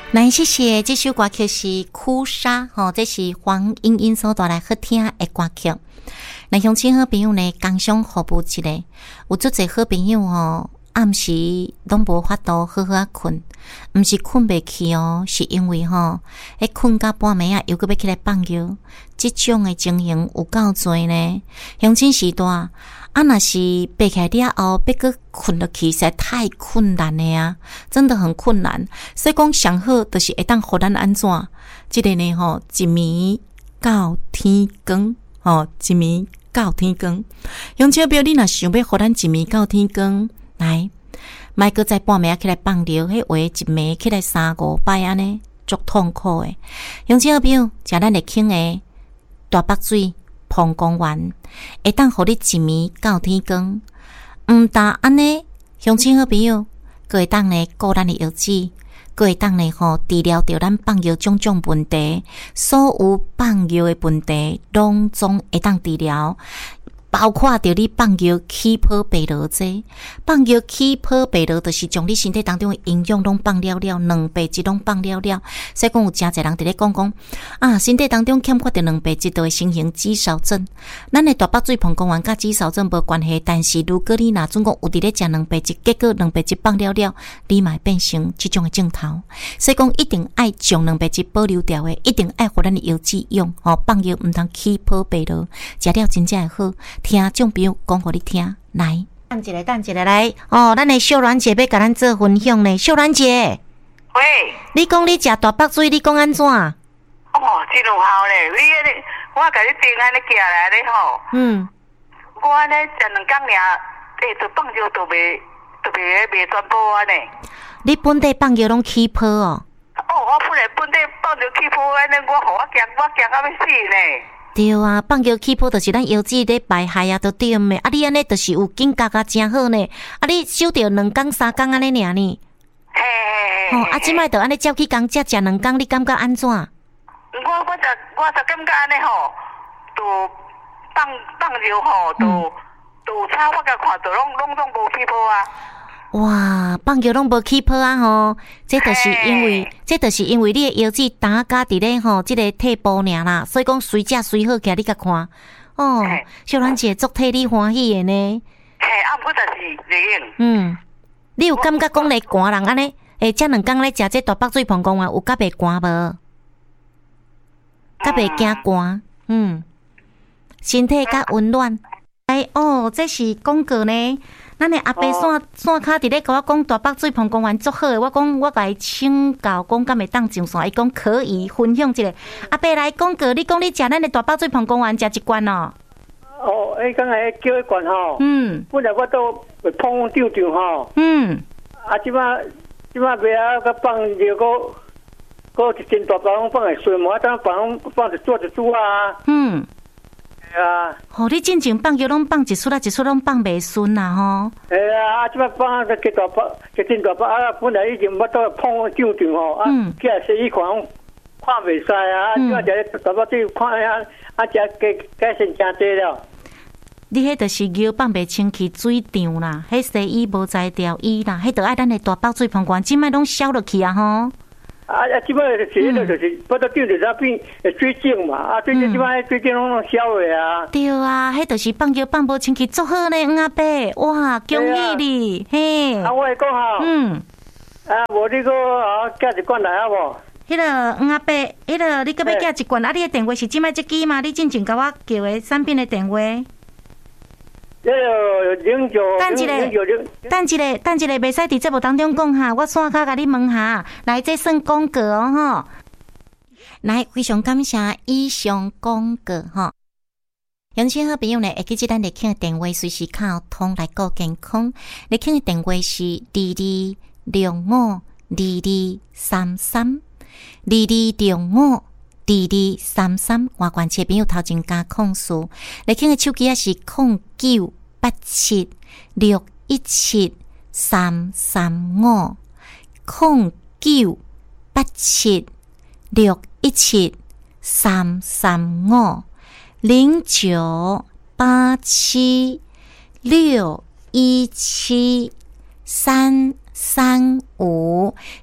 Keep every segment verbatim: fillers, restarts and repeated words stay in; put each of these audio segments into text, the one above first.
来，谢谢这首歌曲是《哭砂》吼，这是黄莺莺所带来好听的歌曲。来，乡亲好朋友呢，工商服务一下，有足侪好朋友吼，暗时拢无法度好好啊困，毋是困袂去哦，是因为吼，迄困到半暝啊，又搁要起来放尿，即种的情形有够多呢。乡亲时代啊，若是爬起来了后，要搁困落去，实在太困难了啊，真的很困难。所以讲上好，就是会当互咱安怎？即个呢吼，一暝到天光，吼，一暝到天光。乡亲朋友，你若想要互咱一暝到天光，来，莫搁在半暝起来放尿，迄话一暝起来三五摆安尼，足痛苦诶。乡亲朋友，食咱会轻诶大北水澎公园，会当互你一暝到天光。毋但安尼，乡亲好朋友，佫会当呢顾咱诶腰子，佫会当呢吼治疗着咱放尿种种问题，所有放尿诶问题，拢总会当治疗。包括着你放尿起泡白罗这，放尿起泡白罗，就是将你身体当中的营养拢放了了，蛋白质拢放了了。所以讲有真侪人伫咧讲讲啊，身体当中欠缺着蛋白质，就会形成肌少症。咱的大北水澎公园甲肌少症无关系，但是如果你若总讲有伫咧食蛋白质，结果蛋白质放了了，你嘛会变成即种的症头。所以讲一定爱将蛋白质保留掉的，一定爱互咱的腰子用吼，放尿毋通起泡白罗，食了真正会好。听众朋友讲互你听，来，等一下，等一下来哦，咱的秀兰姐要甲咱做分享呢。秀兰姐， 喂， 你讲你食大北水，你讲安怎？ 哦，真有效咧！你安尼，我甲你订安尼寄来咧吼。嗯。我安尼食两工尔，诶，就放尿都袂，都袂袂全部安尼。 你本地放尿拢起泡哦？ 哦，我本来本地放尿起泡安尼，我互我惊，我惊到要死呢。 对啊，放尿起泡就是咱腰子咧排害啊，都对的。啊，你安尼就是有感觉啊，真好呢。啊，你守着两工三工安尼尔呢？ 嘿嘿嘿。 吼，啊，即摆着安尼照去工才食两工，你感觉安怎？我我就我就感觉安尼吼，就放放尿吼，就就差我甲看着拢拢拢无起泡啊。 哇，放尿拢无起泡啊吼！这就是因为，这就是因为你的腰子打加伫咧吼，即个退步尔啦。所以讲随食随好起来，你甲看哦，小兰姐足替你欢喜的呢。 嘿，啊，不就是袂用。 嗯，你有感觉讲咧寒人安尼？诶，遮两工咧食这大北水澎公园有甲袂寒无？甲袂惊寒？嗯，身体较温暖。哎哦，这是广告呢。咱的阿伯线线卡伫咧甲我讲大北水澎公园足好诶，我讲我甲伊请教讲敢会当上线，伊讲可以分享一下。阿伯来广告，你讲你食咱的大北水澎公园食一罐哦。 哦，迄刚才叫一罐吼。嗯。本来我都碰丢丢吼。嗯。啊，即摆即摆袂啊，甲放尿个个一斤大包拢放来水嘛，当放放一做一煮啊。嗯。啊！ 哦，你进前放尿拢放一撮啦，一撮拢放袂顺啦吼。 哎呀，啊，即摆放个几大包，一斤大包啊，本来已经要到碰丢丢吼，啊，起来洗衣看看袂使啊，啊，即摆食大包对看啊，啊，食改改善真济了。 你迄就是尿放袂清去水场啦，迄洗衣无在调衣啦，迄着爱咱的大北水澎公园，即摆拢消落去啊吼。 啊啊！即摆是了，就是不得丢着那边水井嘛，啊，水井即摆水井拢消的啊。 对啊，迄就是放尿放无清气，足好呢，黄阿伯，哇，恭喜你，嘿。 啊，我会讲哈。嗯。啊，无你个啊，寄一罐来好无？ 迄个黄阿伯，迄个你搁要寄一罐，啊，你的电话是即摆即支吗？你进前甲我叫的产品的电话。 这个零九等一个，等一个，等一个，袂使伫节目当中讲哈，我线卡甲你问下，来，这算广告哦吼。来，非常感谢以上广告吼。乡亲好朋友呢，会记得咱立庆的电话随时靠通来顾健康。立庆的电话是二二六五二二三三二二六五二二三三。外关切朋友头前加控诉，立庆的手机也是控九八七六一七三三五控九八七六一七三三五零九八七六一七三三五。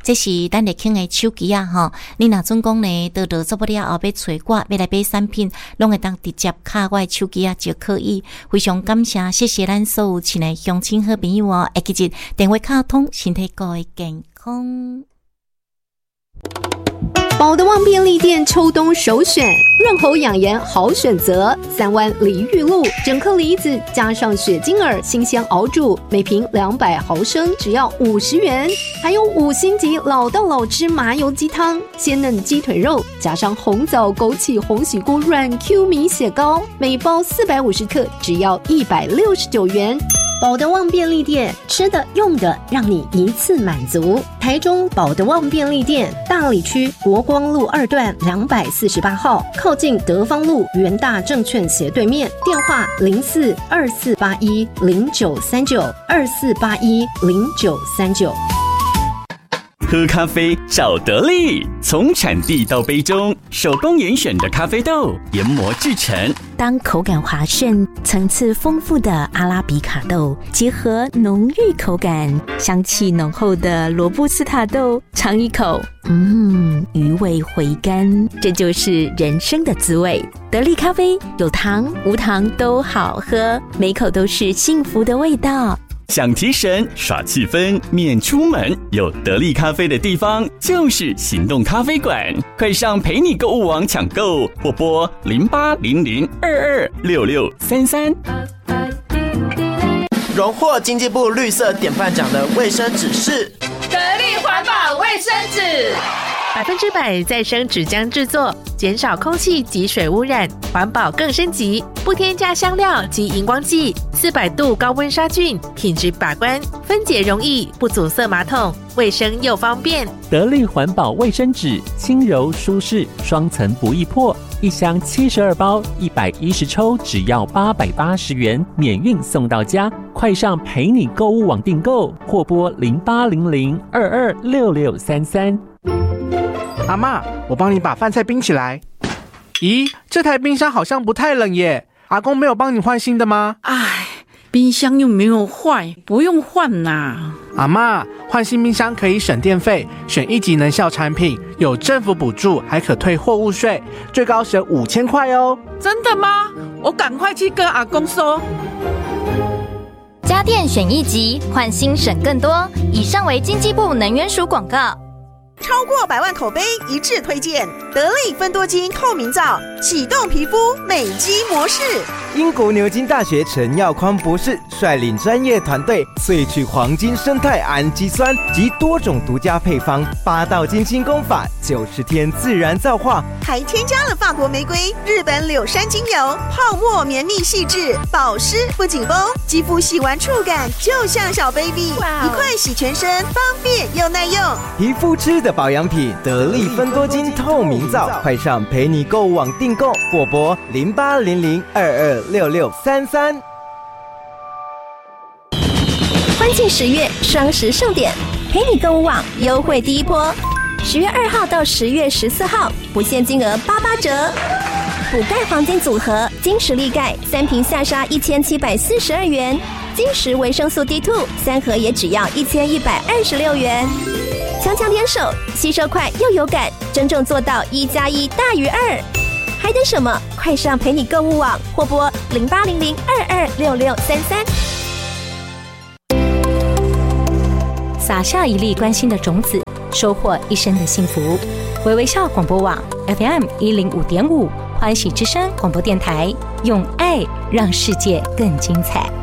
这是咱的轻的手机啊吼，你若总讲呢，到到做不了后要找我，要来买产品，拢会当直接卡我的手机啊就可以。非常感谢，谢谢咱所有亲爱乡亲好朋友哦，会记得电话卡通，身体各位健康。 宝德旺便利店秋冬首选，润喉养颜好选择。三湾梨玉露整颗梨子加上雪晶耳，新鲜熬煮，每瓶两百毫升，只要五十元。还有五星级老道老汁麻油鸡汤，鲜嫩鸡腿肉加上红枣、枸杞、红喜菇软 Q 米血糕，每包四百五十克，只要一百六十九元。宝德旺便利店，吃的用的让你一次满足。台中宝德旺便利店，大里区国光路二段两百四十八号，靠近德芳路元大证券斜对面。电话零四二四八一零九三九二四八一零九三九。 喝咖啡找得力，从产地到杯中，手工严选的咖啡豆研磨制成。 当口感滑顺、层次丰富的阿拉比卡豆结合浓郁口感、香气浓厚的罗布斯塔豆，尝一口，嗯，余味回甘，这就是人生的滋味。得力咖啡有糖无糖都好喝，每口都是幸福的味道。 想提神耍气氛免出门，有得力咖啡的地方就是行动咖啡馆，快上陪你购物网抢购，或拨零八零零二二六六三三。 荣获经济部绿色典范奖的卫生纸是得力环保卫生纸， 百分之百再生纸浆制作，减少空气及水污染，环保更升级，不添加香料及荧光剂，四百度高温杀菌，品质把关，分解容易，不阻塞马桶，卫生又方便。 得力环保卫生纸，轻柔舒适，双层不易破，一箱七十二包，一百一十抽，只要八百八十元，免运送到家。快上陪你购物网订购，或拨零八零零二二六六三三。 阿嬷，我帮你把饭菜冰起来。咦，这台冰箱好像不太冷耶，阿公没有帮你换新的吗？ 唉，冰箱又没有坏，不用换啦。 阿嬷，换新冰箱可以省电费，选一级能效产品，有政府补助，还可退货物税，最高省五千块哦。真的吗？我赶快去跟阿公说。 家电选一级，换新省更多。以上为经济部能源署广告。 超过百万口碑一致推荐得力芬多精透明皂，启动皮肤美肌模式。 英国牛津大学陈耀宽博士率领专业团队萃取黄金生态氨基酸及多种独家配方，八道金星功法，九十天自然皂化， 还添加了法国玫瑰、日本柳杉精油，泡沫绵密细致，保湿不紧绷，肌肤洗完触感就像小 baby， 一块洗全身，方便又耐用。 皮肤吃的保养品，得力芬多精透明皂，快上陪你购物网订购，或拨零八零零二二六六三三。 欢庆十月双十盛典，陪你购物网优惠第一波，十月二号到十月十四号，不限金额八八折。补钙黄金组合，金石力钙三瓶下杀一千七百四十二元，金石维生素 D 二 三盒也只要一千一百二十六元。强强联手，吸收快又有感，真正做到一加一大于二。还等什么？快上陪你购物网，或拨零八零零二二六六三三。 撒下一粒关心的种子，收获一生的幸福。微微笑广播网 F M 一零五点五，欢喜之声广播电台，用爱让世界更精彩。